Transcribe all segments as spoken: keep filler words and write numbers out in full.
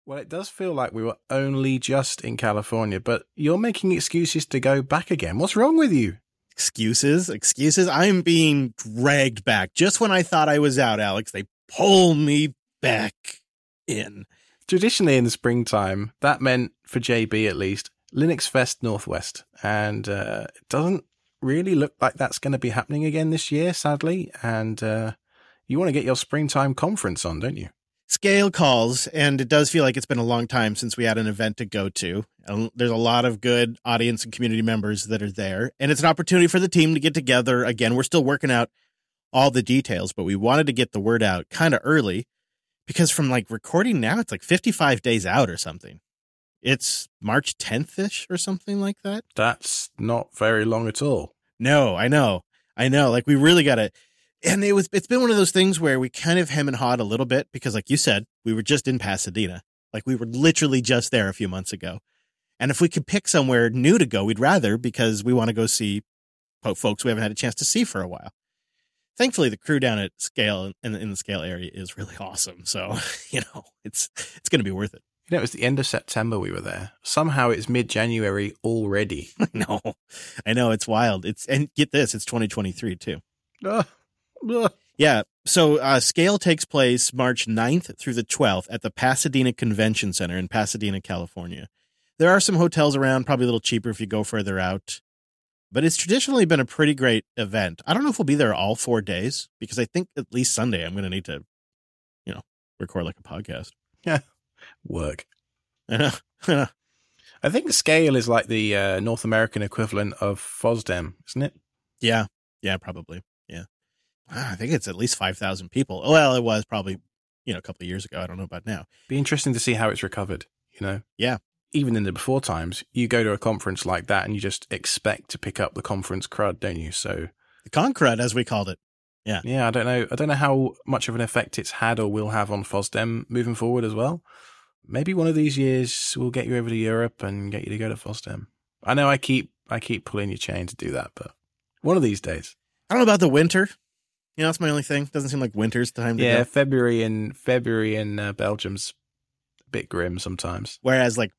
Well, it does feel like we were only just in California, but you're making excuses to go back again. What's wrong with you? Excuses, excuses. I'm being dragged back. Just when I thought I was out, Alex, they pull me back in. Traditionally in the springtime, that meant, for J B at least, Linux Fest Northwest. And uh, it doesn't really look like that's going to be happening again this year, sadly. And uh, you want to get your springtime conference on, don't you? Scale calls, and it does feel like it's been a long time since we had an event to go to. There's a lot of good audience and community members that are there, and it's an opportunity for the team to get together. Again, we're still working out all the details, but we wanted to get the word out kind of early because from like recording now, it's like fifty-five days out or something. It's March tenth-ish or something like that. That's not very long at all. No, I know. I know. Like we really got to. And it was, it's been one of those things where we kind of hem and hawed a little bit because like you said, we were just in Pasadena. Like we were literally just there a few months ago. And if we could pick somewhere new to go, we'd rather because we want to go see folks we haven't had a chance to see for a while. Thankfully, the crew down at Scale in, in the Scale area is really awesome. So, you know, it's, it's going to be worth it. You know, it was the end of September we were there. Somehow it's mid-January already. I know. I know. It's wild. It's, and get this, it's twenty twenty-three too. Uh. Ugh. Yeah. So uh, Scale takes place March ninth through the twelfth at the Pasadena Convention Center in Pasadena, California. There are some hotels around, probably a little cheaper if you go further out. But it's traditionally been a pretty great event. I don't know if we'll be there all four days because I think at least Sunday I'm going to need to, you know, record like a podcast. Yeah. Work. I know. I know. I think the Scale is like the uh, North American equivalent of FOSDEM, isn't it? Yeah. Yeah, probably. Yeah. I think it's at least five thousand people. Well, it was probably, you know, a couple of years ago. I don't know about now. Be interesting to see how it's recovered, you know? Yeah. Even in the before times, you go to a conference like that and you just expect to pick up the conference crud, don't you? So the con crud, as we called it. Yeah. Yeah, I don't know. I don't know how much of an effect it's had or will have on FOSDEM moving forward as well. Maybe one of these years we'll get you over to Europe and get you to go to FOSDEM. I know I keep I keep pulling your chain to do that, but one of these days. I don't know about the winter. You know, that's my only thing. Doesn't seem like winter's the time to yeah, go. Yeah, February in February in uh, Belgium's a bit grim sometimes. Whereas, like,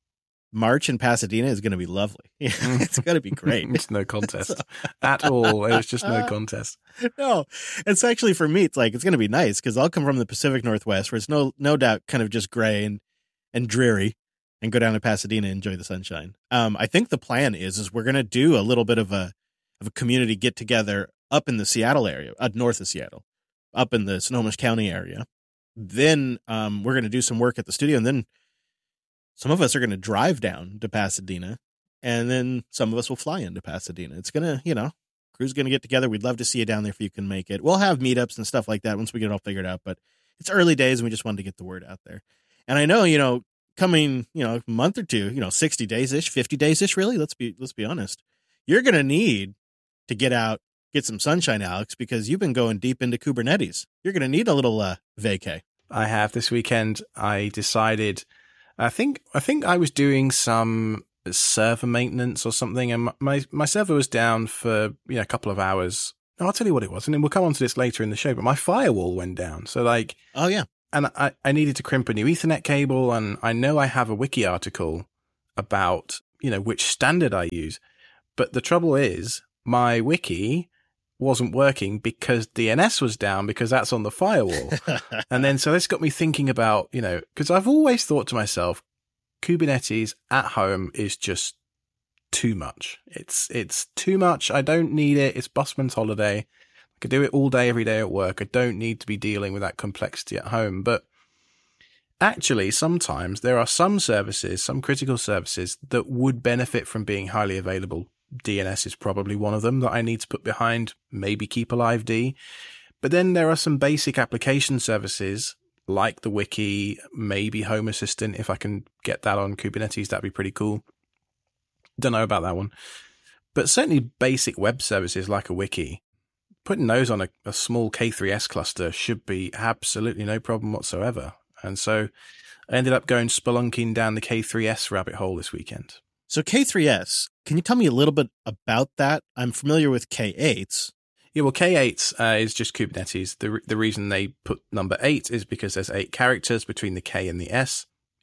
March in Pasadena is going to be lovely. It's going to be great. It's no contest at all. It was just no contest. No, it's actually for me. It's like it's going to be nice because I'll come from the Pacific Northwest, where it's no no doubt kind of just gray and and dreary, and go down to Pasadena and enjoy the sunshine. Um, I think the plan is is we're going to do a little bit of a of a community get together up in the Seattle area, uh, north of Seattle, up in the Snohomish County area. Then um, we're going to do some work at the studio, and then some of us are going to drive down to Pasadena, and then some of us will fly into Pasadena. It's going to, you know, crew's going to get together. We'd love to see you down there if you can make it. We'll have meetups and stuff like that once we get it all figured out, but it's early days, and we just wanted to get the word out there. And I know, you know, coming, you know, a month or two, you know, sixty days-ish, fifty days-ish, really, let's be, let's be honest. You're going to need to get out, get some sunshine, Alex, because you've been going deep into Kubernetes. You're going to need a little uh, vacay. I have. This weekend, I decided, I think, I think I was doing some server maintenance or something, and my my server was down for, you know, a couple of hours. No, I'll tell you what it was, and then we'll come on to this later in the show, but my firewall went down. So, like, oh, yeah. And I, I needed to crimp a new Ethernet cable, and I know I have a wiki article about, you know, which standard I use. But the trouble is, my wiki wasn't working because D N S was down, because that's on the firewall. And then, so this got me thinking about, you know, because I've always thought to myself, Kubernetes at home is just too much. It's, it's too much. I don't need it. It's busman's holiday. I could do it all day, every day at work. I don't need to be dealing with that complexity at home. But actually, sometimes there are some services, some critical services that would benefit from being highly available. D N S is probably one of them that I need to put behind, maybe Keep Alive D. But then there are some basic application services like the wiki, maybe Home Assistant. If I can get that on Kubernetes, that'd be pretty cool. Don't know about that one. But certainly basic web services like a wiki, putting those on a, a small K three S cluster should be absolutely no problem whatsoever. And so I ended up going spelunking down the K three S rabbit hole this weekend. So K three S, can you tell me a little bit about that? I'm familiar with K eight. Yeah, well, K eight uh, is just Kubernetes. The the reason they put number eight is because there's eight characters between the K and the S.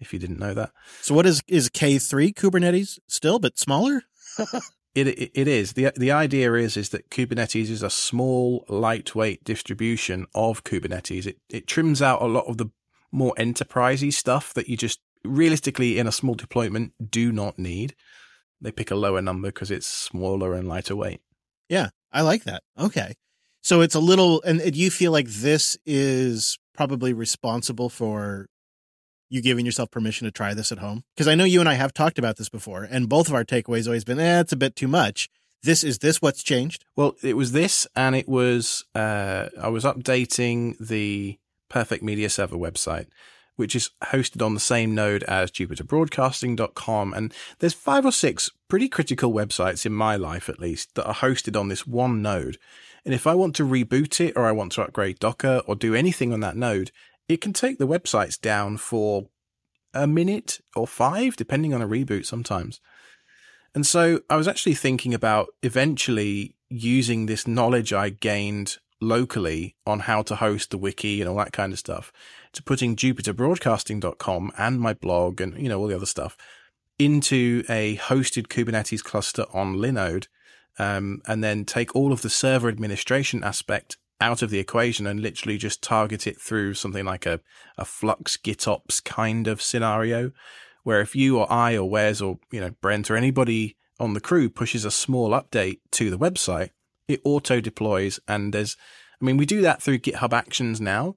if you didn't know that. So what is, is K three Kubernetes still, but smaller? It, it it is. The the idea is is that Kubernetes is a small, lightweight distribution of Kubernetes. It it trims out a lot of the more enterprisey stuff that you just realistically in a small deployment do not need. They pick a lower number because it's smaller and lighter weight. Yeah, I like that. Okay. So it's a little, and do you feel like this is probably responsible for you giving yourself permission to try this at home? Because I know you and I have talked about this before, and both of our takeaways always been, eh, it's a bit too much. This is this what's changed? Well, it was this, and it was, uh, I was updating the Perfect Media Server website, which is hosted on the same node as Jupiter Broadcasting dot com. And there's five or six pretty critical websites in my life, at least, that are hosted on this one node. And if I want to reboot it, or I want to upgrade Docker, or do anything on that node, it can take the websites down for a minute or five, depending on a reboot sometimes. And so I was actually thinking about eventually using this knowledge I gained locally on how to host the wiki and all that kind of stuff to putting Jupiter Broadcasting dot com and my blog and, you know, all the other stuff into a hosted Kubernetes cluster on Linode, um, and then take all of the server administration aspect out of the equation and literally just target it through something like a, a Flux GitOps kind of scenario, where if you or I or Wes or, you know, Brent or anybody on the crew pushes a small update to the website, it auto deploys. And there's, I mean, we do that through GitHub Actions now,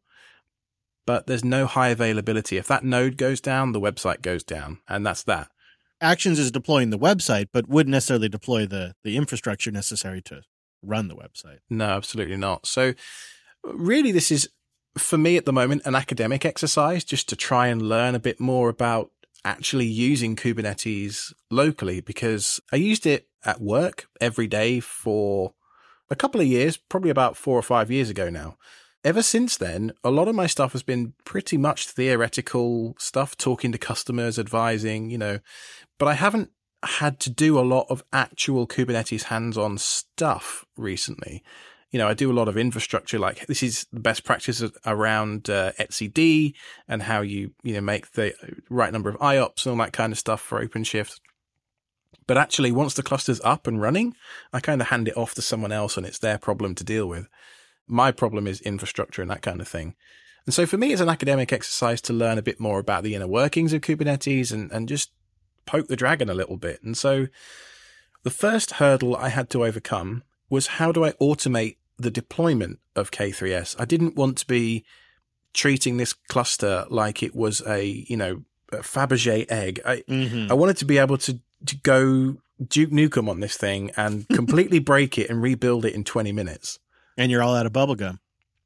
but there's no high availability. If that node goes down, the website goes down, and that's that. Actions is deploying the website, but wouldn't necessarily deploy the, the infrastructure necessary to run the website. No, absolutely not. So really, this is, for me at the moment, an academic exercise just to try and learn a bit more about actually using Kubernetes locally, because I used it at work every day for a couple of years, probably about four or five years ago now. Ever since then, a lot of my stuff has been pretty much theoretical stuff, talking to customers, advising, you know, but I haven't had to do a lot of actual Kubernetes hands-on stuff recently. You know, I do a lot of infrastructure, like this is the best practice around uh, etcd and how you, you know, make the right number of I O P S and all that kind of stuff for OpenShift. But actually, once the cluster's up and running, I kind of hand it off to someone else and it's their problem to deal with. My problem is infrastructure and that kind of thing. And so for me, it's an academic exercise to learn a bit more about the inner workings of Kubernetes and, and just poke the dragon a little bit. And so the first hurdle I had to overcome was, how do I automate the deployment of K three S? I didn't want to be treating this cluster like it was a, you know, a Fabergé egg. I, mm-hmm. I wanted to be able to, to go Duke Nukem on this thing and completely break it and rebuild it in twenty minutes. And you're all out of bubblegum.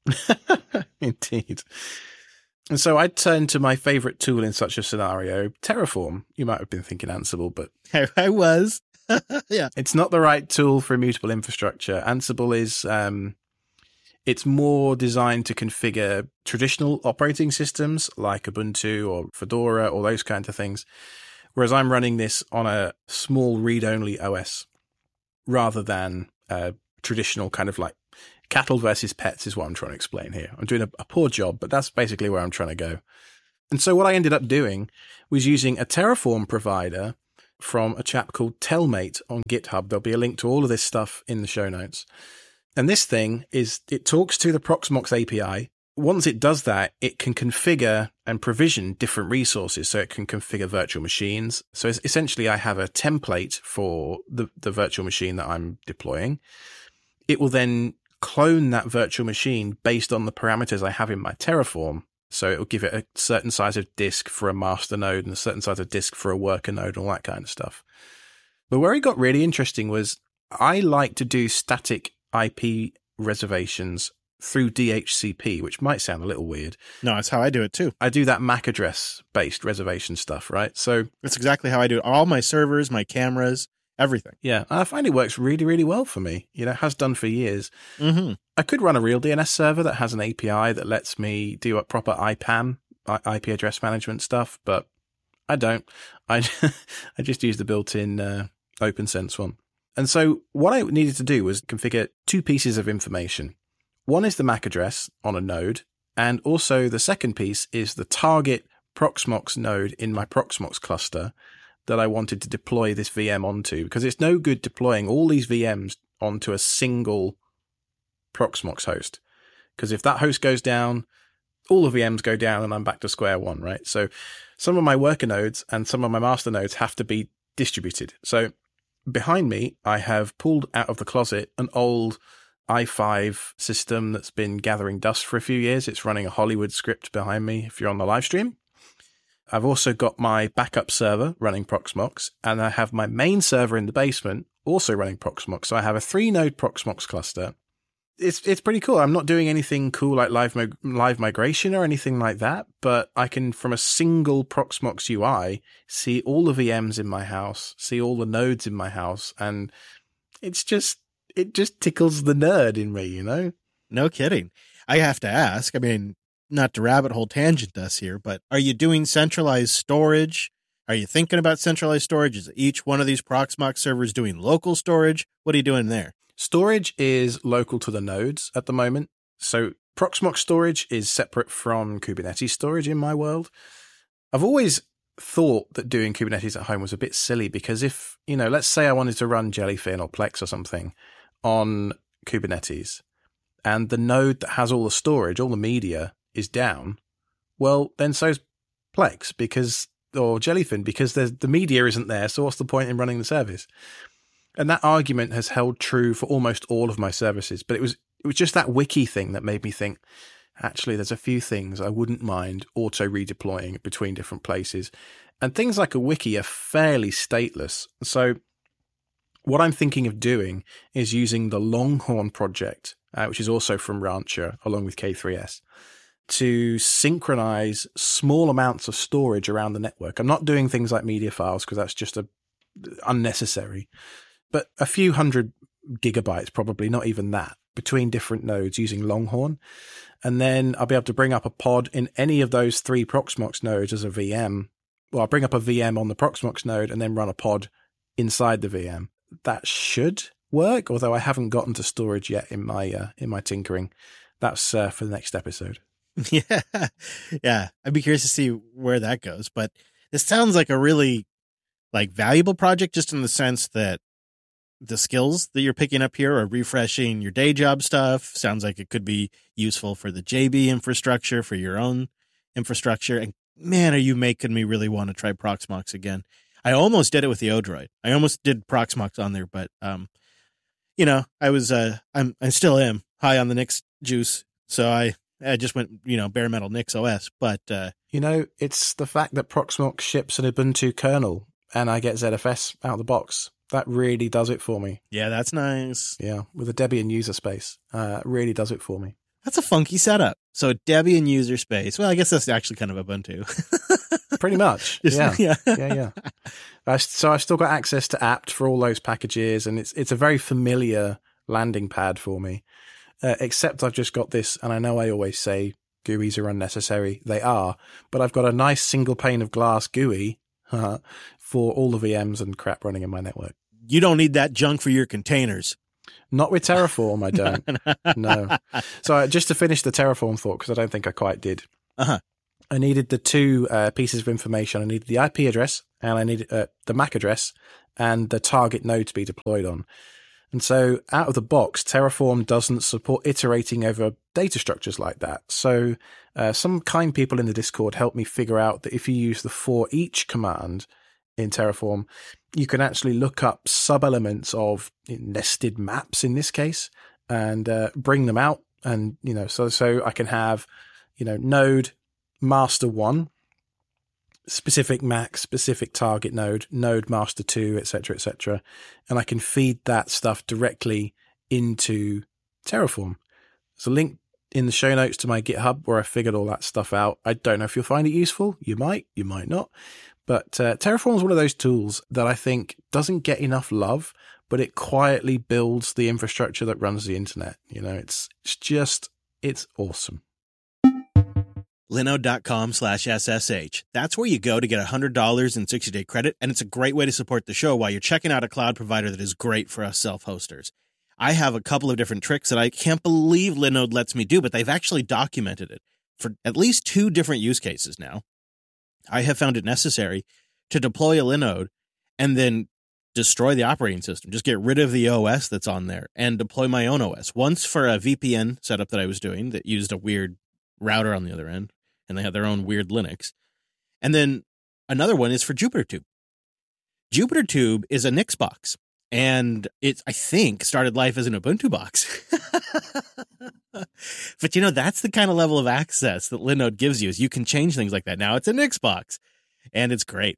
Indeed. And so I turned to my favorite tool in such a scenario, Terraform. You might have been thinking Ansible, but I, I was. Yeah. It's not the right tool for immutable infrastructure. Ansible is, um, it's more designed to configure traditional operating systems like Ubuntu or Fedora or those kinds of things. Whereas I'm running this on a small read-only O S rather than a traditional kind of like cattle versus pets is what I'm trying to explain here. I'm doing a, a poor job, but that's basically where I'm trying to go. And so what I ended up doing was using a Terraform provider from a chap called Telmate on GitHub. There'll be a link to all of this stuff in the show notes. And this thing is, it talks to the Proxmox A P I. Once it does that, it can configure and provision different resources. So it can configure virtual machines. So it's essentially, I have a template for the, the virtual machine that I'm deploying. It will then clone that virtual machine based on the parameters I have in my Terraform. So it will give it a certain size of disk for a master node and a certain size of disk for a worker node and all that kind of stuff. But where it got really interesting was, I like to do static I P reservations through D H C P, which might sound a little weird. No, that's how I do it too. I do that M A C address based reservation stuff, right? So that's exactly how I do it. All my servers, my cameras, everything. Yeah, I find it works really, really well for me. You know, it has done for years. Mm-hmm. I could run a real D N S server that has an A P I that lets me do a proper I PAM, I P address management stuff, but I don't. I I just use the built-in uh, OpenSense one. And so what I needed to do was configure two pieces of information. One is the M A C address on a node, and also the second piece is the target Proxmox node in my Proxmox cluster that I wanted to deploy this V M onto, because it's no good deploying all these V Ms onto a single Proxmox host. Because if that host goes down, all the V Ms go down and I'm back to square one, right? So some of my worker nodes and some of my master nodes have to be distributed. So behind me, I have pulled out of the closet an old i five system that's been gathering dust for a few years. It's running a Hollywood script behind me if you're on the live stream. I've also got my backup server running Proxmox, and I have my main server in the basement also running Proxmox. So I have a three-node Proxmox cluster. It's it's pretty cool. I'm not doing anything cool like live mig- live migration or anything like that, but I can, from a single Proxmox U I, see all the V Ms in my house, see all the nodes in my house, and it's just it just tickles the nerd in me, you know? No kidding. I have to ask, I mean, not to rabbit hole tangent us here, but are you doing centralized storage? Are you thinking about centralized storage? Is each one of these Proxmox servers doing local storage? What are you doing there? Storage is local to the nodes at the moment. So Proxmox storage is separate from Kubernetes storage in my world. I've always thought that doing Kubernetes at home was a bit silly because if, you know, let's say I wanted to run Jellyfin or Plex or something on Kubernetes and the node that has all the storage, all the media is down, well, then so's Plex because, or Jellyfin because there's, the media isn't there. So what's the point in running the service? And that argument has held true for almost all of my services. But it was it was just that wiki thing that made me think, actually, there's a few things I wouldn't mind auto redeploying between different places. And things like a wiki are fairly stateless. So what I'm thinking of doing is using the Longhorn project, uh, which is also from Rancher, along with K three S, to synchronize small amounts of storage around the network. I'm not doing things like media files because that's just a, unnecessary. But a few hundred gigabytes, probably not even that, between different nodes using Longhorn. And then I'll be able to bring up a pod in any of those three Proxmox nodes as a V M. Well, I'll bring up a V M on the Proxmox node and then run a pod inside the V M. That should work, although I haven't gotten to storage yet in my uh, in my tinkering. That's uh, for the next episode. Yeah. Yeah. I'd be curious to see where that goes. But this sounds like a really like valuable project just in the sense that the skills that you're picking up here are refreshing your day job stuff. Sounds like it could be useful for the J B infrastructure, for your own infrastructure. And man, are you making me really want to try Proxmox again. I almost did it with the Odroid. I almost did Proxmox on there, but, um, you know, I was, uh, I'm, I still am high on the Nix juice. So I, I just went, you know, bare metal Nix O S, but, uh, you know, it's the fact that Proxmox ships an Ubuntu kernel and I get Z F S out of the box. That really does it for me. Yeah, that's nice. Yeah, with a Debian user space. Uh, really does it for me. That's a funky setup. So Debian user space. Well, I guess that's actually kind of Ubuntu. Pretty much. Just, yeah. Yeah. yeah, yeah. I, so I've still got access to apt for all those packages, and it's it's a very familiar landing pad for me. Uh, except I've just got this, and I know I always say G U Is are unnecessary. They are. But I've got a nice single pane of glass G U I uh, for all the V Ms and crap running in my network. You don't need that junk for your containers. Not with Terraform, I don't. No. So uh, just to finish the Terraform thought, because I don't think I quite did. Uh-huh. I needed the two uh, pieces of information. I needed the I P address, and I needed uh, the M A C address, and the target node to be deployed on. And so out of the box, Terraform doesn't support iterating over data structures like that. So uh, some kind people in the Discord helped me figure out that if you use the for each command in Terraform, you can actually look up sub-elements of nested maps in this case and uh, bring them out. And, you know, so, so I can have, you know, node master one, specific M A C, specific target node, node master two, et cetera, et cetera. And I can feed that stuff directly into Terraform. There's a link in the show notes to my GitHub where I figured all that stuff out. I don't know if you'll find it useful. You might, you might not. But uh, Terraform is one of those tools that I think doesn't get enough love, but it quietly builds the infrastructure that runs the internet. You know, it's it's just, it's awesome. Linode.com slash SSH. That's where you go to get one hundred dollars in sixty-day credit, and it's a great way to support the show while you're checking out a cloud provider that is great for us self-hosters. I have a couple of different tricks that I can't believe Linode lets me do, but they've actually documented it for at least two different use cases now. I have found it necessary to deploy a Linode and then destroy the operating system, just get rid of the O S that's on there and deploy my own O S. Once for a V P N setup that I was doing that used a weird router on the other end, and they had their own weird Linux. And then another one is for JupyterTube. JupyterTube is a Nix box, and it, I think, started life as an Ubuntu box. But, you know, that's the kind of level of access that Linode gives you, is you can change things like that. Now it's a Nix box, and it's great.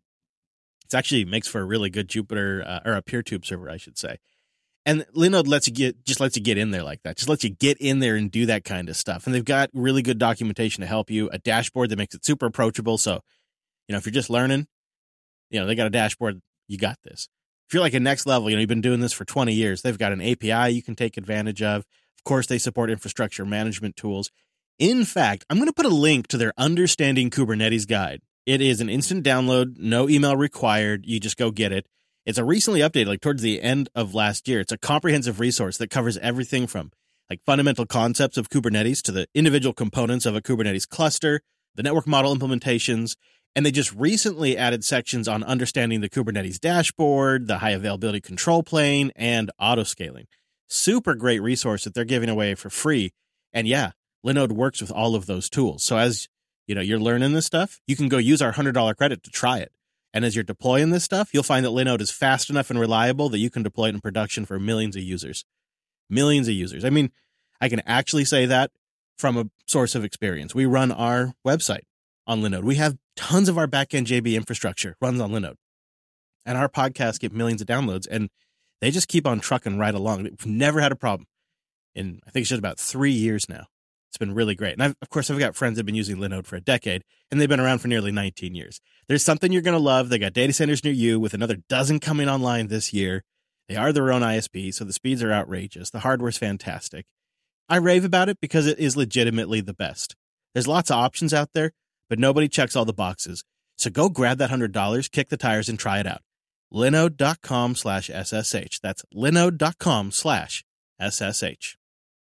It actually makes for a really good Jupyter, uh, or a PeerTube server, I should say. And Linode lets you get, just lets you get in there like that. Just lets you get in there and do that kind of stuff. And they've got really good documentation to help you, a dashboard that makes it super approachable. So, you know, if you're just learning, you know, they got a dashboard, you got this. If you're like a next level, you know, you've been doing this for twenty years, they've got an A P I you can take advantage of. Of course, they support infrastructure management tools. In fact, I'm going to put a link to their Understanding Kubernetes guide. It is an instant download, no email required. You just go get it. It's a recently updated, like towards the end of last year. It's a comprehensive resource that covers everything from like fundamental concepts of Kubernetes to the individual components of a Kubernetes cluster, the network model implementations, and they just recently added sections on understanding the Kubernetes dashboard, the high availability control plane, and autoscaling. Super great resource that they're giving away for free. And yeah, Linode works with all of those tools. So as you know, you're learning this stuff, you can go use our one hundred dollars credit to try it. And as you're deploying this stuff, you'll find that Linode is fast enough and reliable that you can deploy it in production for millions of users. Millions of users. I mean, I can actually say that from a source of experience. We run our website on Linode. We have tons of our backend J B infrastructure runs on Linode. And our podcasts get millions of downloads, and they just keep on trucking right along. We've never had a problem. And I think it's just about three years now. It's been really great. And I've, of course, I've got friends that have been using Linode for a decade, and they've been around for nearly nineteen years. There's something you're going to love. They got data centers near you with another dozen coming online this year. They are their own I S P, so the speeds are outrageous. The hardware's fantastic. I rave about it because it is legitimately the best. There's lots of options out there, but nobody checks all the boxes. So go grab that one hundred dollars, kick the tires, and try it out. Linode.com slash SSH. That's linode.com slash SSH.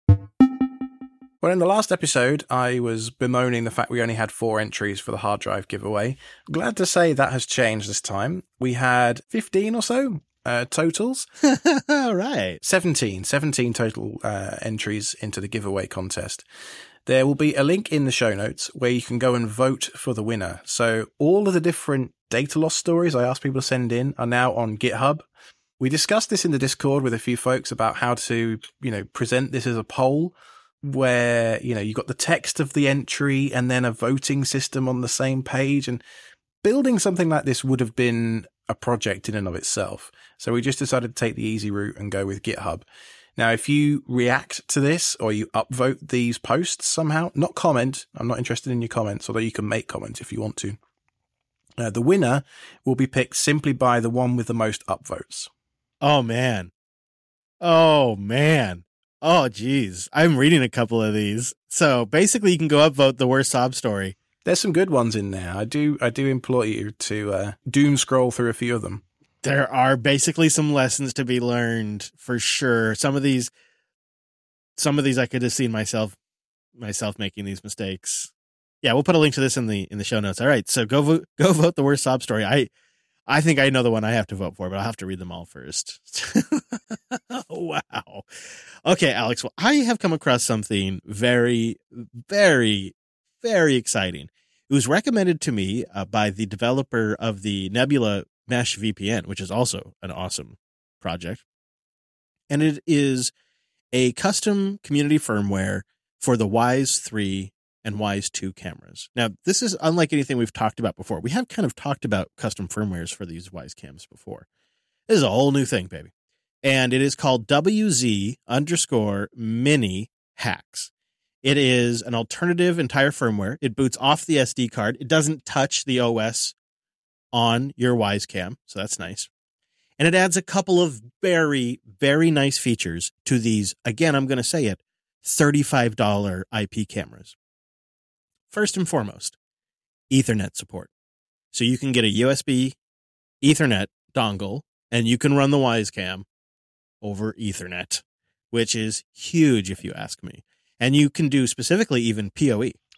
Well, in the last episode, I was bemoaning the fact we only had four entries for the hard drive giveaway. Glad to say that has changed this time. We had fifteen or so uh, totals. All right. seventeen. seventeen total uh, entries into the giveaway contest. There will be a link in the show notes where you can go and vote for the winner. So all of the different data loss stories I asked people to send in are now on GitHub. We discussed this in the Discord with a few folks about how to, you know, present this as a poll, where, you know, you got the text of the entry and then a voting system on the same page. And building something like this would have been a project in and of itself. So we just decided to take the easy route and go with GitHub. Now, if you react to this or you upvote these posts somehow, not comment, I'm not interested in your comments, although you can make comments if you want to. Uh, the winner will be picked simply by the one with the most upvotes. Oh, man. Oh, man. Oh, geez. I'm reading a couple of these. So basically, you can go upvote the worst sob story. There's some good ones in there. I do I do implore you to uh, doom scroll through a few of them. There are basically some lessons to be learned for sure. Some of these, some of these I could have seen myself myself making these mistakes. Yeah, we'll put a link to this in the in the show notes. All right, so go vote go vote the worst sob story. I I think I know the one I have to vote for, but I'll have to read them all first. Wow. Okay, Alex. Well, I have come across something very, very, very exciting. It was recommended to me uh, by the developer of the Nebula Mesh V P N, which is also an awesome project. And it is a custom community firmware for the Wyze three and Wyze two cameras. Now, this is unlike anything we've talked about before. We have kind of talked about custom firmwares for these Wyze cams before. This is a whole new thing, baby. And it is called W Z underscore mini hacks. It is an alternative entire firmware. It boots off the S D card. It doesn't touch the O S on your Wyze cam, so that's nice. And it adds a couple of very, very nice features to these, again, I'm going to say it, thirty-five dollars I P cameras. First and foremost, Ethernet support. So you can get a U S B Ethernet dongle, and you can run the Wyze cam over Ethernet, which is huge if you ask me. And you can do specifically even P O E.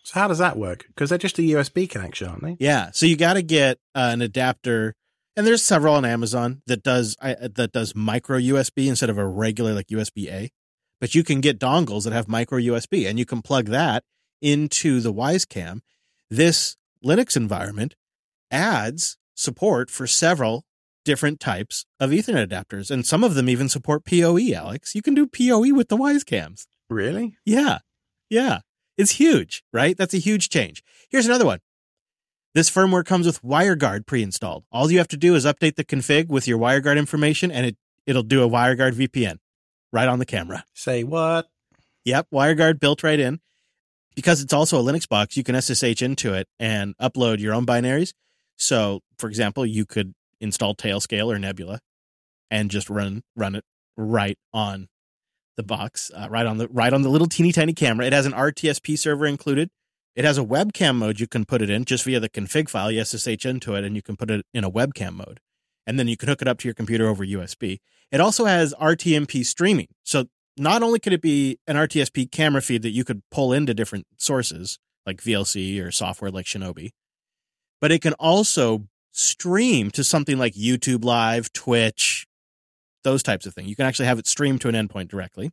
So how does that work? Because they're just a U S B connection, aren't they? Yeah. So you got to get uh, an adapter, and there's several on Amazon that does uh, that does micro U S B instead of a regular like U S B A. But you can get dongles that have micro U S B, and you can plug that into the WiseCam. This Linux environment adds support for several different types of Ethernet adapters, and some of them even support P O E, Alex. You can do P O E with the WiseCams. Really? Yeah. Yeah. It's huge, right? That's a huge change. Here's another one. This firmware comes with WireGuard pre-installed. All you have to do is update the config with your WireGuard information, and it, it'll do a WireGuard V P N right on the camera. Say what? Yep, WireGuard built right in. Because it's also a Linux box, you can S S H into it and upload your own binaries. So, for example, you could install Tailscale or Nebula and just run run it right on the box, uh, right on the right on the little teeny tiny camera. It has an R T S P server included. It has a webcam mode you can put it in just via the config file. You S S H into it and you can put it in a webcam mode. And then you can hook it up to your computer over U S B. It also has R T M P streaming. So not only could it be an R T S P camera feed that you could pull into different sources like V L C or software like Shinobi, but it can also stream to something like YouTube Live, Twitch, those types of things. You can actually have it stream to an endpoint directly.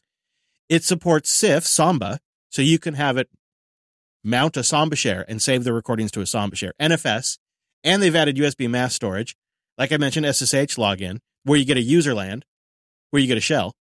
It supports S I F, Samba, so you can have it mount a Samba share and save the recordings to a Samba share. N F S, and they've added U S B mass storage. Like I mentioned, S S H login, where you get a user land, where you get a shell.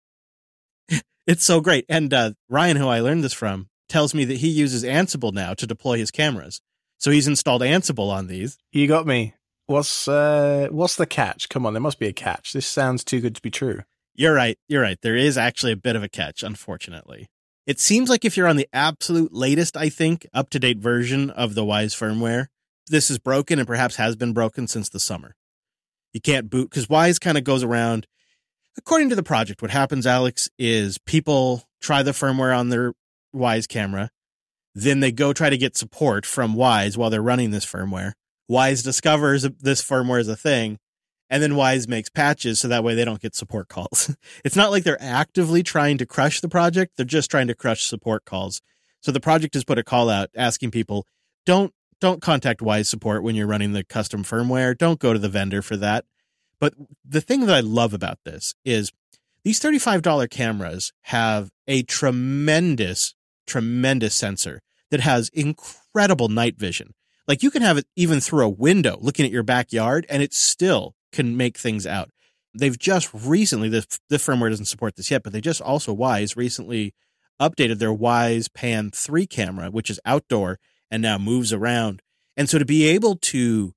It's so great. And uh, Ryan, who I learned this from, tells me that he uses Ansible now to deploy his cameras. So he's installed Ansible on these. You got me. What's uh, what's the catch? Come on, there must be a catch. This sounds too good to be true. You're right. You're right. There is actually a bit of a catch, unfortunately. It seems like if you're on the absolute latest, I think, up-to-date version of the Wise firmware, this is broken and perhaps has been broken since the summer. You can't boot, because Wise kind of goes around. According to the project, what happens, Alex, is people try the firmware on their Wise camera. Then they go try to get support from Wise while they're running this firmware. Wise discovers this firmware is a thing, and then Wise makes patches so that way they don't get support calls. It's not like they're actively trying to crush the project. They're just trying to crush support calls. So the project has put a call out asking people, don't don't contact Wise support when you're running the custom firmware. Don't go to the vendor for that. But the thing that I love about this is these thirty-five dollars cameras have a tremendous, tremendous sensor that has incredible night vision. Like you can have it even through a window looking at your backyard and it still can make things out. They've just recently, the, the firmware doesn't support this yet, but they just also, Wise, recently updated their Wise Pan three camera, which is outdoor and now moves around. And so to be able to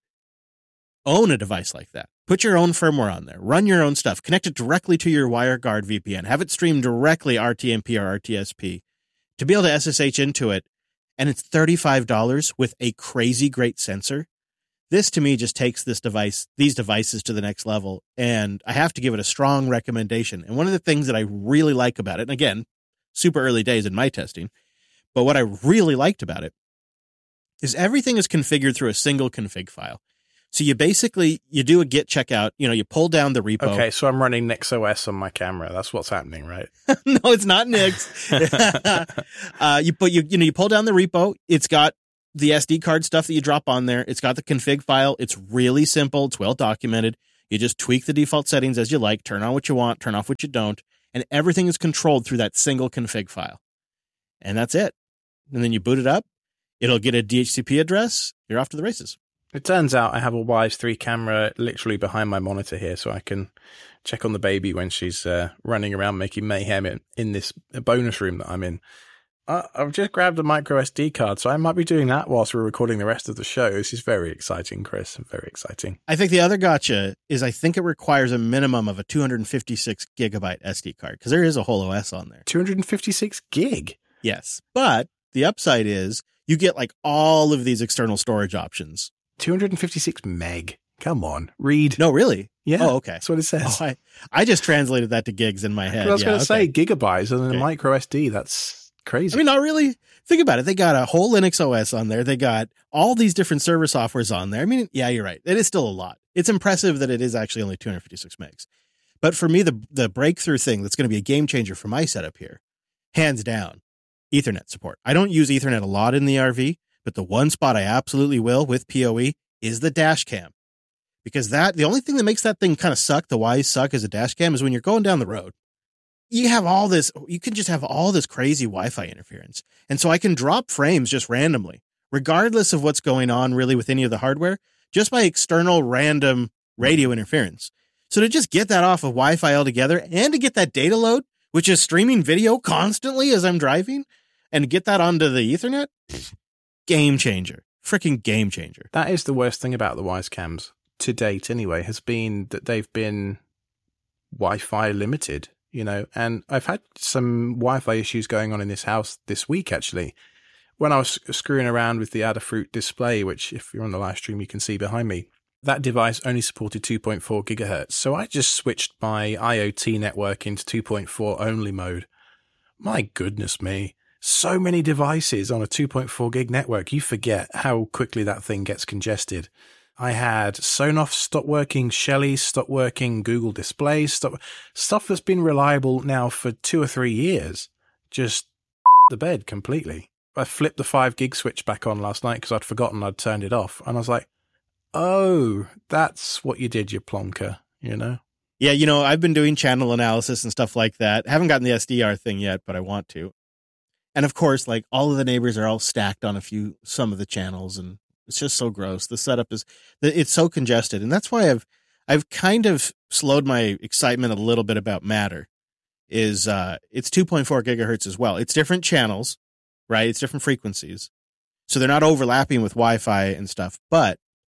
own a device like that, put your own firmware on there, run your own stuff, connect it directly to your WireGuard V P N, have it stream directly R T M P or R T S P, to be able to S S H into it, and it's thirty-five dollars with a crazy great sensor. This to me just takes this device, these devices to the next level, and I have to give it a strong recommendation. And one of the things that I really like about it, and again, super early days in my testing, but what I really liked about it is everything is configured through a single config file. So you basically, you do a git checkout, you know, you pull down the repo. Okay, so I'm running NixOS on my camera. That's what's happening, right? No, it's not Nix. uh, you put, you, you know, you pull down the repo. It's got the S D card stuff that you drop on there. It's got the config file. It's really simple. It's well documented. You just tweak the default settings as you like, turn on what you want, turn off what you don't, and everything is controlled through that single config file. And that's it. And then you boot it up. It'll get a D H C P address. You're off to the races. It turns out I have a Wise three camera literally behind my monitor here, so I can check on the baby when she's uh, running around making mayhem in, in this bonus room that I'm in. Uh, I've just grabbed a micro S D card, so I might be doing that whilst we're recording the rest of the show. This is very exciting, Chris. Very exciting. I think the other gotcha is I think it requires a minimum of a two hundred fifty-six gigabyte S D card, because there is a whole O S on there. two hundred fifty-six gig? Yes. But the upside is you get like all of these external storage options. two hundred fifty-six meg. Come on, read. No, really? Yeah. Oh, okay. That's what it says. Oh, I, I just translated that to gigs in my head. I was yeah, going to okay. say gigabytes and then Okay. a micro S D. That's crazy. I mean, not really. Think about it. They got a whole Linux O S on there. They got all these different server softwares on there. I mean, yeah, you're right. It is still a lot. It's impressive that it is actually only two hundred fifty-six megs. But for me, the the breakthrough thing that's going to be a game changer for my setup here, hands down, Ethernet support. I don't use Ethernet a lot in the R V, but the one spot I absolutely will with P O E is the dash cam. Because that, the only thing that makes that thing kind of suck, the why suck as a dash cam, is when you're going down the road. You have all this, you can just have all this crazy Wi-Fi interference. And so I can drop frames just randomly, regardless of what's going on really with any of the hardware, just by external random radio interference. So to just get that off of Wi-Fi altogether and to get that data load, which is streaming video constantly as I'm driving, and get that onto the Ethernet, game changer. Freaking game changer. That is the worst thing about the Wyze cams, to date anyway, has been that they've been Wi-Fi limited. You know, and I've had some Wi-Fi issues going on in this house this week, actually. When I was screwing around with the Adafruit display, which if you're on the live stream, you can see behind me, that device only supported two point four gigahertz. So I just switched my IoT network into two point four only mode. My goodness me. So many devices on a two point four gig network. You forget how quickly that thing gets congested. I had Sonoff stop working, Shelly stop working, Google Display stop, stuff that's been reliable now for two or three years. Just the bed completely. I flipped the five gig switch back on last night because I'd forgotten I'd turned it off. And I was like, oh, that's what you did, you plonker, you know? Yeah, you know, I've been doing channel analysis and stuff like that. Haven't gotten the S D R thing yet, but I want to. And of course, like all of the neighbors are all stacked on a few, some of the channels, and it's just so gross. The setup is, it's so congested. And that's why I've, I've kind of slowed my excitement a little bit about Matter. Is uh, it's two point four gigahertz as well. It's different channels, right? It's different frequencies. So they're not overlapping with Wi-Fi and stuff. But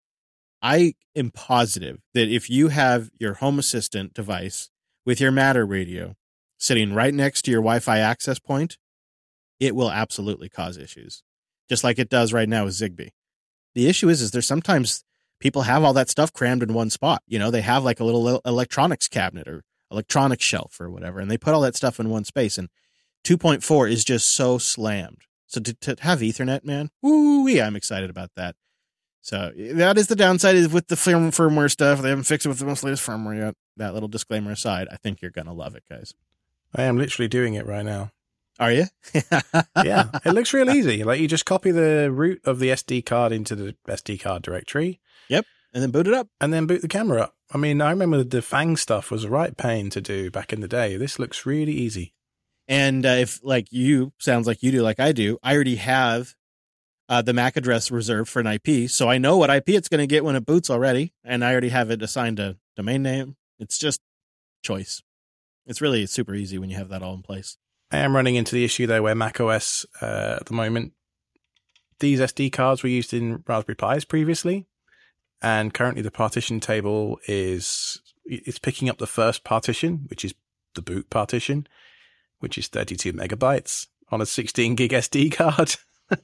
I am positive that if you have your Home Assistant device with your Matter radio sitting right next to your Wi-Fi access point, it will absolutely cause issues, just like it does right now with Zigbee. The issue is, is there's sometimes people have all that stuff crammed in one spot. You know, they have like a little electronics cabinet or electronics shelf or whatever, and they put all that stuff in one space. And two point four is just so slammed. So to, to have Ethernet, man, woo-wee, I'm excited about that. So that is the downside is with the firm, firmware stuff. They haven't fixed it with the most latest firmware yet. That little disclaimer aside, I think you're going to love it, guys. I am literally doing it right now. Are you? Yeah, it looks real easy. Like you just copy the root of the S D card into the S D card directory. Yep. And then boot it up. And then boot the camera up. I mean, I remember the Fang stuff was a right pain to do back in the day. This looks really easy. And uh, if like you, sounds like you do, like I do, I already have uh, the M A C address reserved for an I P. So I know what I P it's going to get when it boots already. And I already have it assigned a domain name. It's just choice. It's really super easy when you have that all in place. I am running into the issue, though, where macOS uh, at the moment, these S D cards were used in Raspberry Pis previously, and currently the partition table is it's picking up the first partition, which is the boot partition, which is thirty-two megabytes on a sixteen gig S D card.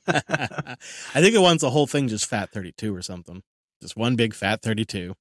I think it wants the whole thing just fat thirty-two or something. Just one big fat thirty-two.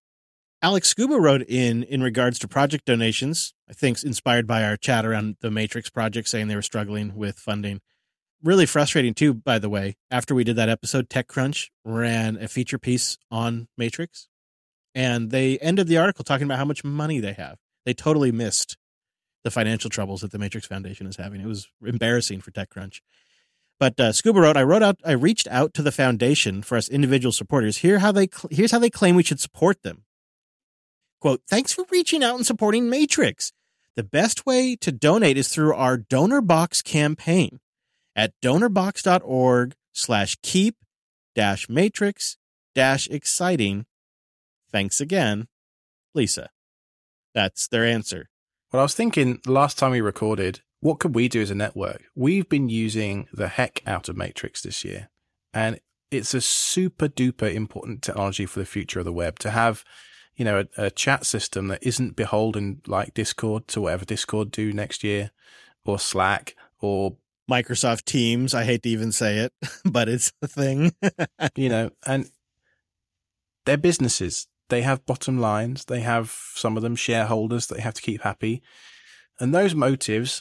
Alex Scuba wrote in in regards to project donations, I think inspired by our chat around the Matrix project, saying they were struggling with funding. Really frustrating, too, by the way. After we did that episode, TechCrunch ran a feature piece on Matrix, and they ended the article talking about how much money they have. They totally missed the financial troubles that the Matrix Foundation is having. It was embarrassing for TechCrunch. But uh, Scuba wrote, I wrote out, I reached out to the foundation for us individual supporters. Here how they, cl- here's how they claim we should support them. Quote, thanks for reaching out and supporting Matrix. The best way to donate is through our Donor Box campaign at donorbox.org slash keep dash matrix dash exciting. Thanks again, Lisa. That's their answer. Well, I was thinking last time we recorded, what could we do as a network? We've been using the heck out of Matrix this year, and it's a super duper important technology for the future of the web to have, you know, a, a chat system that isn't beholden like Discord to whatever Discord do next year, or Slack, or Microsoft Teams. I hate to even say it, but it's the thing. You know, and they're businesses. They have bottom lines. They have, some of them, shareholders that they have to keep happy. And those motives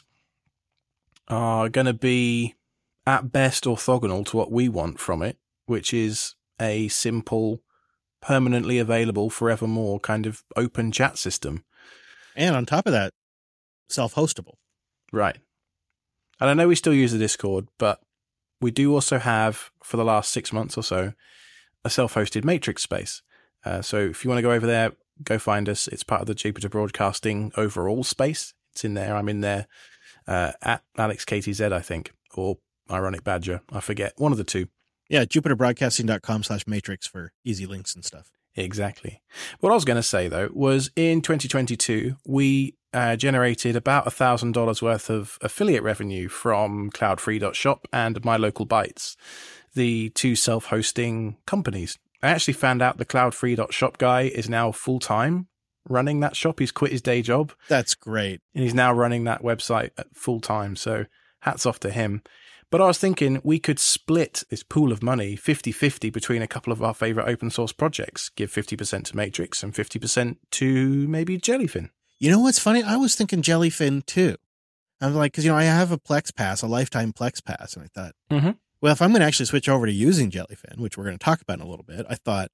are going to be, at best, orthogonal to what we want from it, which is a simple, permanently available forevermore kind of open chat system. And on top of that, self-hostable. Right. And I know we still use the Discord, but we do also have, for the last six months or so, a self-hosted Matrix space. Uh, so if you want to go over there, go find us. It's part of the Jupiter Broadcasting overall space. It's in there. I'm in there uh, at Alex K T Z, I think, or Ironic Badger. I forget. One of the two. Yeah, jupiterbroadcasting.com slash matrix for easy links and stuff. Exactly. What I was going to say, though, was in twenty twenty-two, we uh, generated about one thousand dollars worth of affiliate revenue from cloud free dot shop and My Local Bytes, the two self-hosting companies. I actually found out the cloud free dot shop guy is now full-time running that shop. He's quit his day job. That's great. And he's now running that website full-time. So hats off to him. But I was thinking we could split this pool of money fifty-fifty between a couple of our favorite open source projects, give fifty percent to Matrix and fifty percent to maybe Jellyfin. You know what's funny? I was thinking Jellyfin too. I'm like, because, you know, I have a Plex Pass, a lifetime Plex Pass. And I thought, mm-hmm. well, if I'm going to actually switch over to using Jellyfin, which we're going to talk about in a little bit, I thought,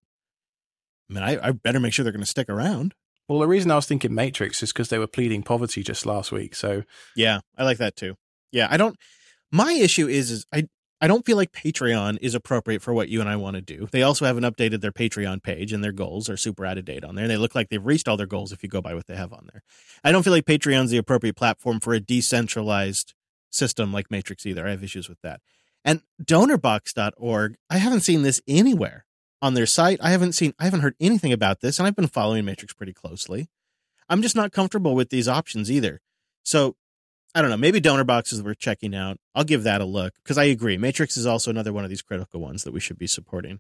I mean, I, I better make sure they're going to stick around. Well, the reason I was thinking Matrix is because they were pleading poverty just last week. So yeah, I like that too. Yeah, I don't. My issue is, is I, I don't feel like Patreon is appropriate for what you and I want to do. They also haven't updated their Patreon page, and their goals are super out of date on there. They look like they've reached all their goals if you go by what they have on there. I don't feel like Patreon's the appropriate platform for a decentralized system like Matrix either. I have issues with that. And donor box dot org, I haven't seen this anywhere on their site. I haven't seen, I haven't heard anything about this, and I've been following Matrix pretty closely. I'm just not comfortable with these options either. So I don't know. Maybe DonorBox is worth checking out. I'll give that a look because I agree. Matrix is also another one of these critical ones that we should be supporting.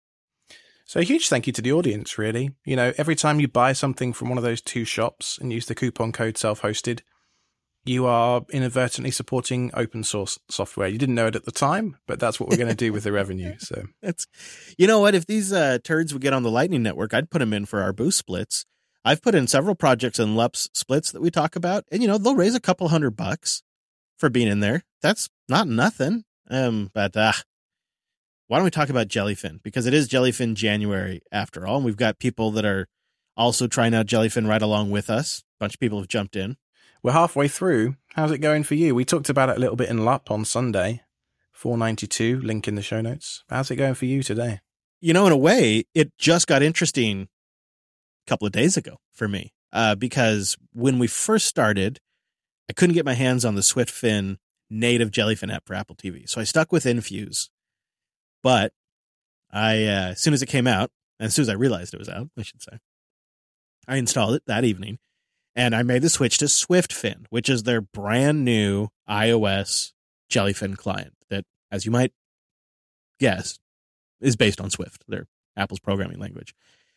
So a huge thank you to the audience, really. You know, every time you buy something from one of those two shops and use the coupon code self-hosted, you are inadvertently supporting open source software. You didn't know it at the time, but that's what we're going to do with the revenue. So that's, you know what? If these uh, turds would get on the Lightning Network, I'd put them in for our boost splits. I've put in several projects and L U P S splits that we talk about, and, you know, they'll raise a couple hundred bucks for being in there. That's not nothing. Um, but uh, why don't we talk about Jellyfin? Because it is Jellyfin January after all, and we've got people that are also trying out Jellyfin right along with us. A bunch of people have jumped in. We're halfway through. How's it going for you? We talked about it a little bit in L U P on Sunday, four ninety-two, link in the show notes. How's it going for you today? You know, in a way, it just got interesting couple of days ago for me, uh, because when we first started, I couldn't get my hands on the SwiftFin native Jellyfin app for Apple T V. So I stuck with Infuse, but I, uh, as soon as it came out, and as soon as I realized it was out, I should say, I installed it that evening and I made the switch to SwiftFin, which is their brand new iOS Jellyfin client that, as you might guess, is based on Swift, their Apple's programming language.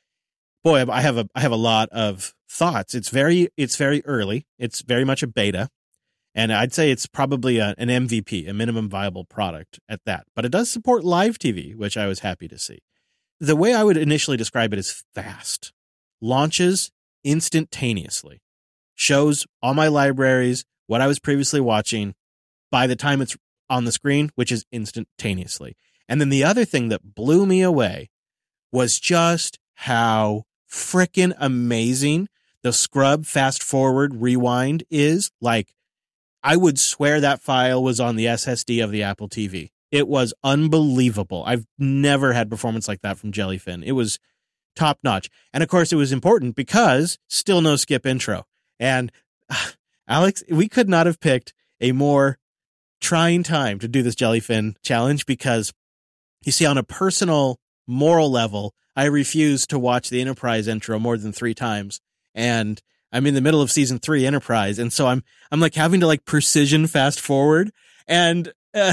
Boy, I have a I have a lot of thoughts. It's very it's very early. It's very much a beta, and I'd say it's probably a, an M V P, a minimum viable product at that. But it does support live T V, which I was happy to see. The way I would initially describe it is fast. Launches instantaneously. Shows all my libraries, what I was previously watching, by the time it's on the screen, which is instantaneously. And then the other thing that blew me away was just how frickin' amazing the scrub fast forward rewind is. Like, I would swear that file was on the S S D of the Apple T V. It was unbelievable. I've never had performance like that from Jellyfin. It was top notch. And of course it was important because still no skip intro. And uh, Alex, we could not have picked a more trying time to do this Jellyfin challenge because, you see, on a personal moral level, I refuse to watch the Enterprise intro more than three times. And I'm in the middle of season three Enterprise. And so I'm, I'm like having to like precision fast forward. And uh,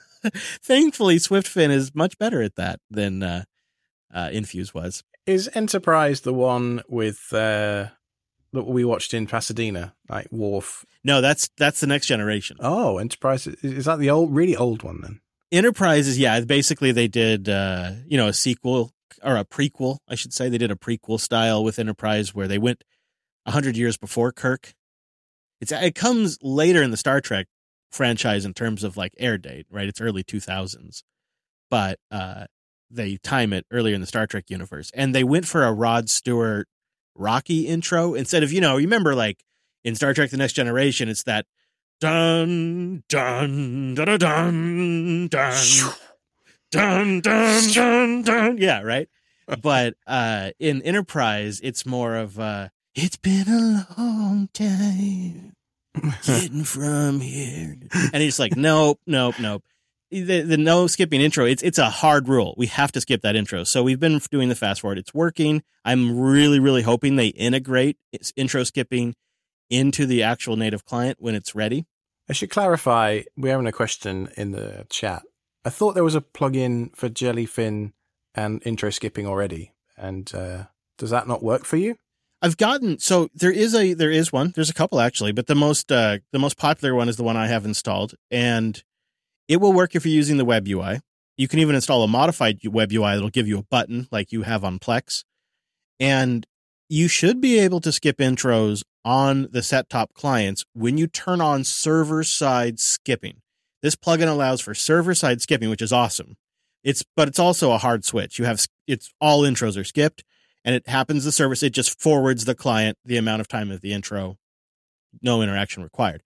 thankfully SwiftFin is much better at that than uh, uh, Infuse was. Is Enterprise the one with uh, that we watched in Pasadena, like Worf? No, that's that's the next generation. Oh, Enterprise. Is that the old, really old one then? Enterprise is, yeah, basically they did, uh, you know, a sequel or a prequel, I should say. They did a prequel style with Enterprise where they went one hundred years before Kirk. It's It comes later in the Star Trek franchise in terms of like air date, right? It's early two thousands. But uh, they time it earlier in the Star Trek universe. And they went for a Rod Stewart Rocky intro instead of, you know, you remember like in Star Trek The Next Generation, it's that Dun, dun, dun, dun, dun, dun, dun, dun, dun, dun. Yeah, right? But uh, in Enterprise, it's more of, uh, it's been a long time getting from here. And he's like, nope, nope, nope. The, the no skipping intro, it's it's a hard rule. We have to skip that intro. So we've been doing the fast forward. It's working. I'm really, really hoping they integrate its intro skipping into the actual native client when it's ready. I should clarify, we're having a question in the chat. I thought there was a plugin for Jellyfin and intro skipping already. And uh, does that not work for you? I've gotten, so there is a, there is one, there's a couple actually, but the most, uh, the most popular one is the one I have installed, and it will work if you're using the web U I. You can even install a modified web U I that'll give you a button like you have on Plex. And you should be able to skip intros on the set-top clients when you turn on server-side skipping. This plugin allows for server-side skipping, which is awesome. It's, but it's also a hard switch. You have, it's all intros are skipped. And it happens the service, it just forwards the client the amount of time of the intro, no interaction required.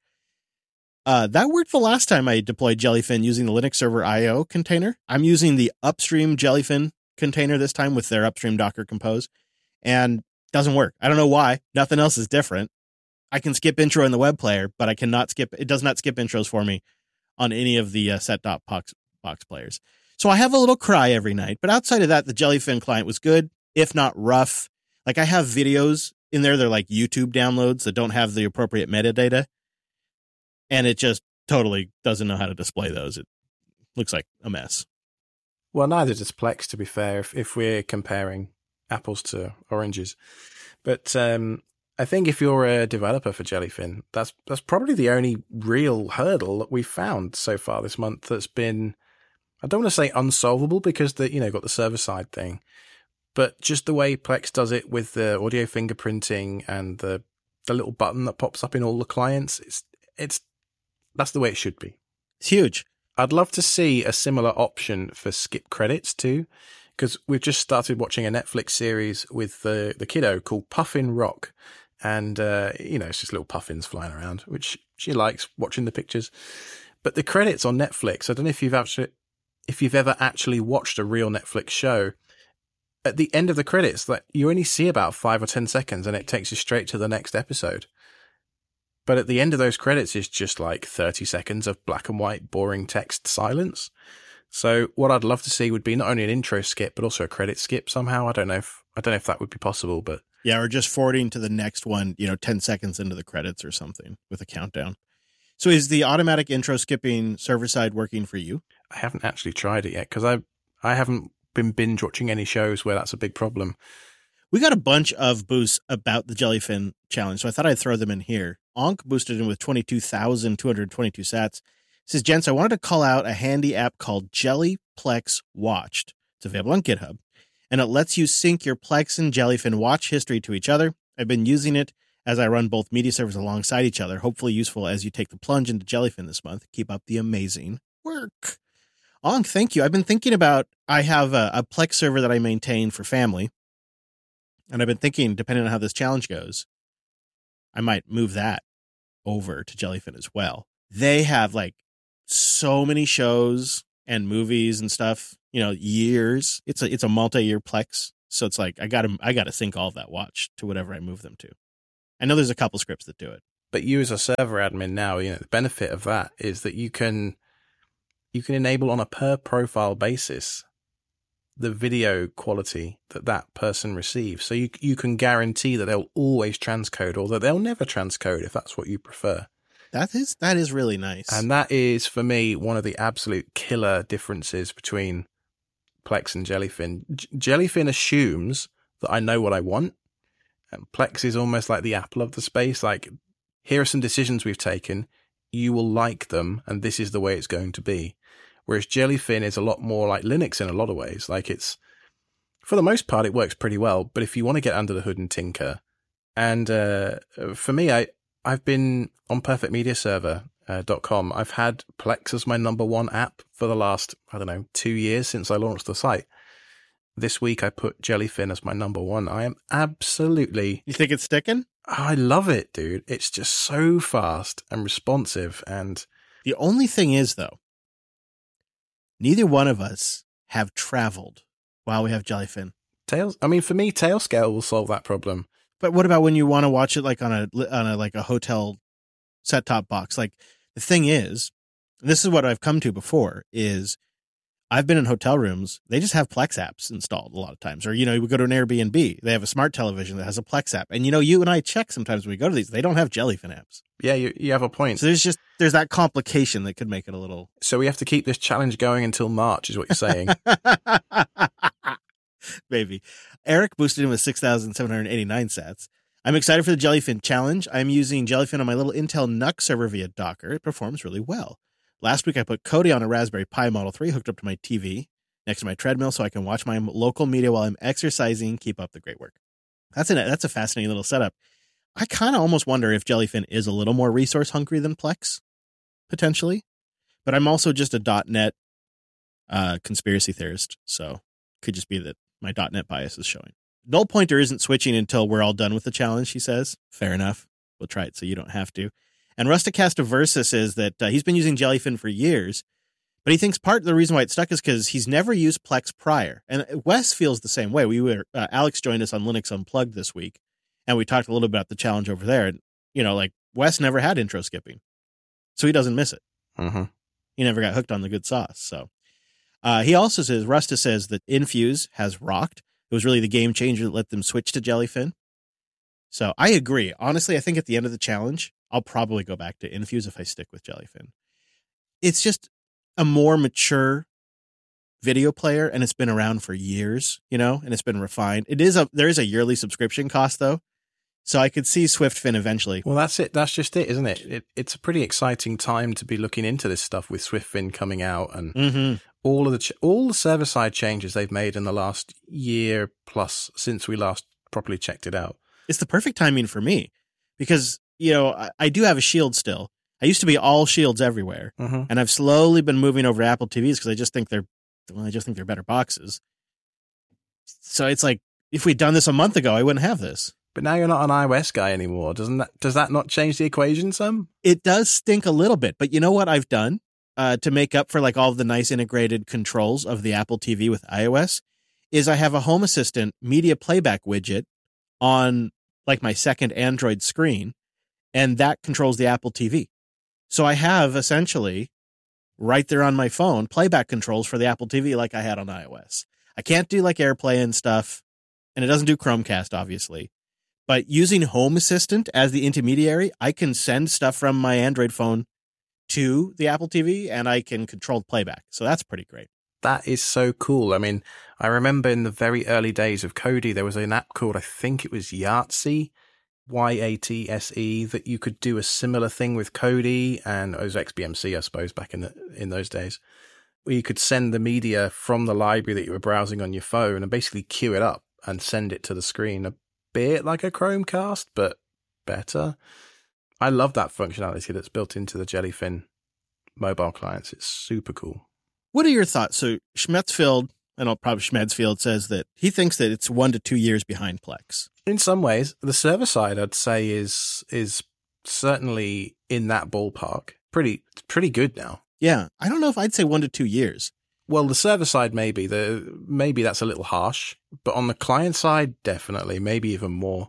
Uh, that worked the last time I deployed Jellyfin using the Linux Server I O container. I'm using the upstream Jellyfin container this time with their upstream Docker Compose, and it doesn't work. I don't know why. Nothing else is different. I can skip intro in the web player, but I cannot skip, it does not skip intros for me on any of the uh, set-top box, box players. So I have a little cry every night, but outside of that, the Jellyfin client was good, if not rough. Like, I have videos in there, they're like YouTube downloads that don't have the appropriate metadata, and it just totally doesn't know how to display those. It looks like a mess. Well, neither does Plex, to be fair, if, if we're comparing apples to oranges. But um, I think if you're a developer for Jellyfin, that's that's probably the only real hurdle that we've found so far this month that's been, I don't want to say unsolvable, because the, you know, got the server side thing, but just the way Plex does it with the audio fingerprinting and the the little button that pops up in all the clients, it's it's that's the way it should be. It's huge. I'd love to see a similar option for skip credits too, because we've just started watching a Netflix series with the the kiddo called Puffin Rock, and uh, you know, it's just little puffins flying around, which she likes watching the pictures. But the credits on Netflix, I don't know if you've actually if you've ever actually watched a real Netflix show. At the end of the credits, that you only see about five or ten seconds, and it takes you straight to the next episode. But at the end of those credits is just like thirty seconds of black and white, boring text silence. So what I'd love to see would be not only an intro skip, but also a credit skip somehow. I don't know if I don't know if that would be possible, but yeah, or just forwarding to the next one, you know, ten seconds into the credits or something with a countdown. So is the automatic intro skipping server side working for you? I haven't actually tried it yet because I I haven't been binge watching any shows where that's a big problem. We got a bunch of boosts about the Jellyfin challenge, so I thought I'd throw them in here. Onk boosted in with twenty-two thousand two hundred twenty-two sats. It says, gents, I wanted to call out a handy app called Jellyplex Watched. It's available on GitHub, and it lets you sync your Plex and Jellyfin watch history to each other. I've been using it as I run both media servers alongside each other. Hopefully useful as you take the plunge into Jellyfin this month. Keep up the amazing work. Onk, thank you. I've been thinking about, I have a, a Plex server that I maintain for family, and I've been thinking, depending on how this challenge goes, I might move that over to Jellyfin as well. They have like so many shows and movies and stuff, you know, years. It's a it's a multi-year Plex, so it's like I got to I got to sync all of that watch to whatever I move them to. I know there's a couple scripts that do it, but you as a server admin now, you know, the benefit of that is that you can you can enable on a per profile basis the video quality that that person receives. So you you can guarantee that they'll always transcode, or that they'll never transcode if that's what you prefer. That is that is really nice. And that is, for me, one of the absolute killer differences between Plex and Jellyfin. J- Jellyfin assumes that I know what I want, and Plex is almost like the Apple of the space. Like, here are some decisions we've taken. You will like them, and this is the way it's going to be. Whereas Jellyfin is a lot more like Linux in a lot of ways. Like, it's, for the most part, it works pretty well. But if you want to get under the hood and tinker, and uh, for me, I, I've been on perfect media server dot com. I've had Plex as my number one app for the last, I don't know, two years since I launched the site. This week, I put Jellyfin as my number one. I am absolutely... You think it's sticking? Oh, I love it, dude. It's just so fast and responsive. And the only thing is, though, neither one of us have traveled while we have Jellyfin. Tails. I mean, for me, Tailscale will solve that problem. But what about when you want to watch it like on a on a like a hotel set top box? Like the thing is, this is what I've come to before is I've been in hotel rooms. They just have Plex apps installed a lot of times. Or, you know, we go to an Airbnb. They have a smart television that has a Plex app. And, you know, you and I check sometimes when we go to these. They don't have Jellyfin apps. Yeah, you, you have a point. So there's just, there's that complication that could make it a little. So we have to keep this challenge going until March is what you're saying. Maybe. Eric boosted him with six thousand seven hundred eighty-nine sats. I'm excited for the Jellyfin challenge. I'm using Jellyfin on my little Intel N U C server via Docker. It performs really well. Last week, I put Kodi on a Raspberry Pi Model three hooked up to my T V next to my treadmill so I can watch my local media while I'm exercising. Keep up the great work. That's, an, that's a fascinating little setup. I kind of almost wonder if Jellyfin is a little more resource hungry than Plex, potentially. But I'm also just a .NET uh, conspiracy theorist, so could just be that my .NET bias is showing. Null Pointer isn't switching until we're all done with the challenge, he says. Fair enough. We'll try it so you don't have to. And Rusticasta Versa says that uh, he's been using Jellyfin for years, but he thinks part of the reason why it's stuck is because he's never used Plex prior. And Wes feels the same way. We were uh, Alex joined us on Linux Unplugged this week, and we talked a little bit about the challenge over there. And, you know, like, Wes never had intro skipping, so he doesn't miss it. Mm-hmm. He never got hooked on the good sauce. So uh, he also says, Rusta says that Infuse has rocked. It was really the game changer that let them switch to Jellyfin. So I agree. Honestly, I think at the end of the challenge, I'll probably go back to Infuse if I stick with Jellyfin. It's just a more mature video player, and it's been around for years, you know, and it's been refined. It is a there is a yearly subscription cost, though, so I could see SwiftFin eventually. Well, that's it. That's just it, isn't it? it it's a pretty exciting time to be looking into this stuff with SwiftFin coming out and Mm-hmm. all of the ch- all the server side changes they've made in the last year plus since we last properly checked it out. It's the perfect timing for me because, you know, I, I do have a Shield still. I used to be all Shields everywhere, Mm-hmm. and I've slowly been moving over to Apple T Vs because I just think they're, well, I just think they're better boxes. So it's like, if we'd done this a month ago, I wouldn't have this. But now you're not an iOS guy anymore. Doesn't that does that not change the equation some? It does stink a little bit, but you know what I've done uh, to make up for like all of the nice integrated controls of the Apple T V with iOS is I have a Home Assistant media playback widget on like my second Android screen, and that controls the Apple T V. So I have essentially right there on my phone playback controls for the Apple T V like I had on iOS. I can't do like AirPlay and stuff, and it doesn't do Chromecast, obviously. But using Home Assistant as the intermediary, I can send stuff from my Android phone to the Apple T V, and I can control playback. So that's pretty great. That is so cool. I mean, I remember in the very early days of Kodi, there was an app called, I think it was Yahtzee, Y A T S E, that you could do a similar thing with Kodi, and it was X B M C, I suppose, back in the, in those days, where you could send the media from the library that you were browsing on your phone and basically queue it up and send it to the screen. A bit like a Chromecast, but better. I love that functionality that's built into the Jellyfin mobile clients. It's super cool. What are your thoughts? So Schmetzfield, I know probably Schmedsfield says that he thinks that it's one to two years behind Plex. In some ways, the server side, I'd say, is is certainly in that ballpark. Pretty pretty good now. Yeah, I don't know if I'd say one to two years. Well, the server side, maybe the maybe that's a little harsh, but on the client side, definitely, maybe even more.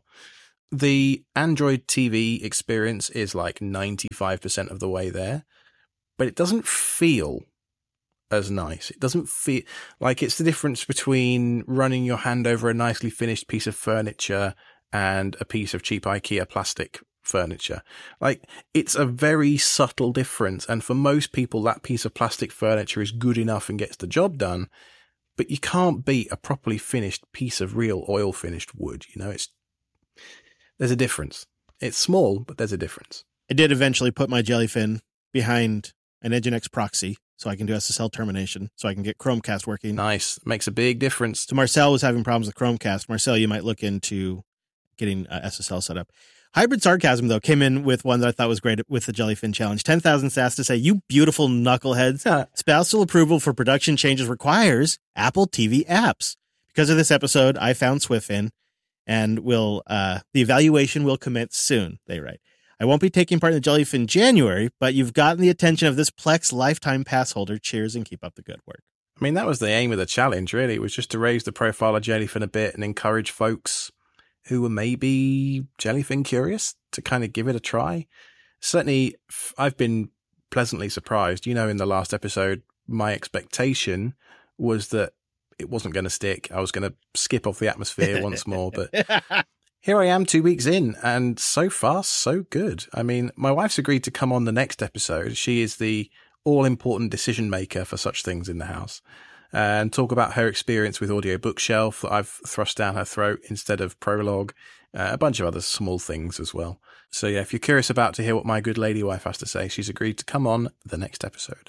The Android T V experience is like ninety-five percent of the way there, but it doesn't feel as nice. It doesn't feel like it's the difference between running your hand over a nicely finished piece of furniture and a piece of cheap IKEA plastic furniture. Like, it's a very subtle difference, and for most people that piece of plastic furniture is good enough and gets the job done, but you can't beat a properly finished piece of real oil finished wood. You know, it's there's a difference. It's small, but there's a difference. I did eventually put my Jellyfin behind an Nginx proxy so I can do S S L termination, so I can get Chromecast working. Nice. Makes a big difference. So Marcel was having problems with Chromecast. Marcel, you might look into getting uh, S S L set up. Hybrid Sarcasm, though, came in with one that I thought was great with the Jellyfin challenge. ten thousand sass to say, you beautiful knuckleheads. Yeah. Spousal approval for production changes requires Apple T V apps. Because of this episode, I found SwiftFin, and will uh, the evaluation will commence soon, they write. I won't be taking part in the Jellyfin in January, but you've gotten the attention of this Plex lifetime pass holder. Cheers and keep up the good work. I mean, that was the aim of the challenge, really. It was just to raise the profile of Jellyfin a bit and encourage folks who were maybe Jellyfin curious to kind of give it a try. Certainly, I've been pleasantly surprised. You know, in the last episode, my expectation was that it wasn't going to stick. I was going to skip off the atmosphere once more, but here I am two weeks in, and so far, so good. I mean, my wife's agreed to come on the next episode. She is the all-important decision maker for such things in the house, and talk about her experience with Audio Bookshelf that I've thrust down her throat instead of Prologue, uh, a bunch of other small things as well. So yeah, if you're curious about to hear what my good lady wife has to say, she's agreed to come on the next episode.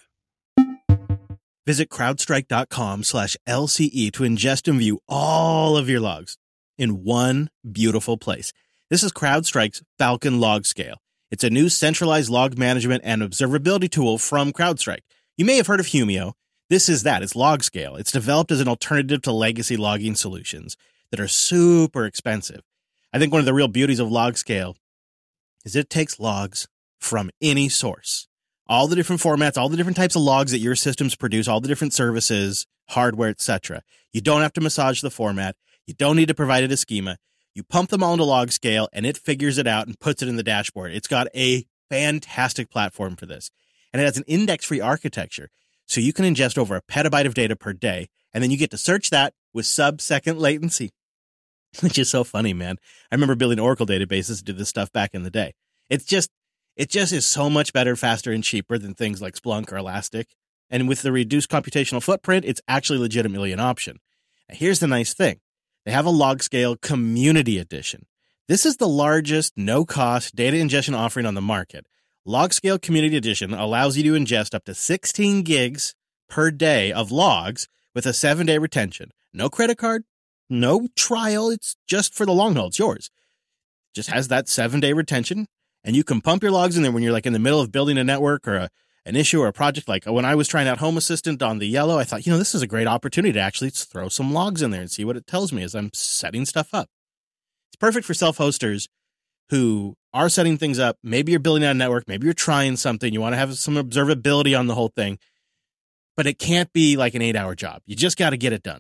Visit crowdstrike.com slash LCE to ingest and view all of your logs in one beautiful place. This is CrowdStrike's Falcon Log Scale. It's a new centralized log management and observability tool from CrowdStrike. You may have heard of Humio. This is that. It's Log Scale. It's developed as an alternative to legacy logging solutions that are super expensive. I think one of the real beauties of Log Scale is it takes logs from any source. All the different formats, all the different types of logs that your systems produce, all the different services, hardware, et cetera. You don't have to massage the format. You don't need to provide it a schema. You pump them all into Log Scale, and it figures it out and puts it in the dashboard. It's got a fantastic platform for this. And it has an index-free architecture, so you can ingest over a petabyte of data per day, and then you get to search that with sub-second latency, which is so funny, man. I remember building Oracle databases to do this stuff back in the day. It's just, it just is so much better, faster, and cheaper than things like Splunk or Elastic. And with the reduced computational footprint, it's actually legitimately an option. Now, here's the nice thing. They have a Log Scale Community Edition. This is the largest, no-cost data ingestion offering on the market. Log Scale Community Edition allows you to ingest up to sixteen gigs per day of logs with a seven-day retention. No credit card, no trial. It's just for the long haul. It's yours. Just has that seven-day retention, and you can pump your logs in there when you're like in the middle of building a network or a, an issue or a project. Like when I was trying out Home Assistant on the Yellow, I thought, you know, this is a great opportunity to actually throw some logs in there and see what it tells me as I'm setting stuff up. It's perfect for self-hosters who are setting things up. Maybe you're building out a network. Maybe you're trying something. You want to have some observability on the whole thing, but it can't be like an eight-hour job. You just got to get it done.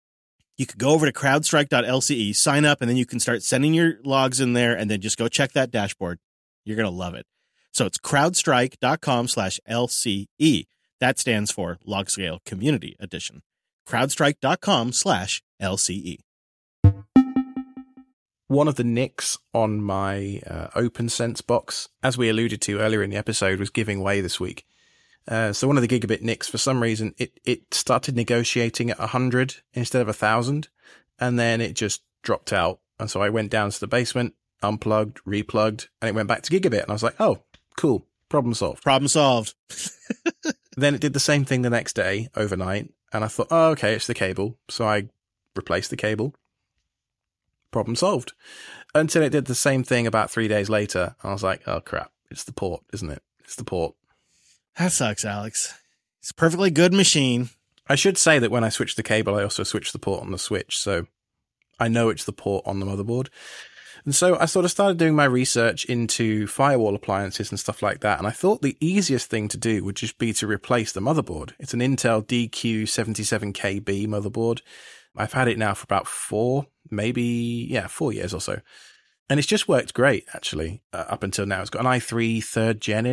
You could go over to crowdstrike dot L C E, sign up, and then you can start sending your logs in there, and then just go check that dashboard. You're going to love it. So it's crowdstrike.com slash LCE. That stands for Log Scale Community Edition. crowdstrike.com slash LCE. One of the nicks on my uh, OpenSense box, as we alluded to earlier in the episode, was giving way this week. Uh, so one of the gigabit nicks, for some reason, it, it started negotiating at one hundred instead of one thousand, and then it just dropped out. And so I went down to the basement, unplugged, replugged, and it went back to gigabit. And I was like, oh, cool, problem solved. Problem solved. Then it did the same thing the next day, overnight, and I thought, oh, okay, it's the cable. So I replaced the cable. Problem solved. Until it did the same thing about three days later. I was like, oh, crap, it's the port, isn't it? It's the port. That sucks, Alex. It's a perfectly good machine. I should say that when I switched the cable, I also switched the port on the switch, so I know it's the port on the motherboard. And so I sort of started doing my research into firewall appliances and stuff like that, and I thought the easiest thing to do would just be to replace the motherboard. It's an Intel D Q seventy-seven K B motherboard. I've had it now for about four, maybe, yeah, four years or so. And it's just worked great, actually, uh, up until now. It's got an i three third gen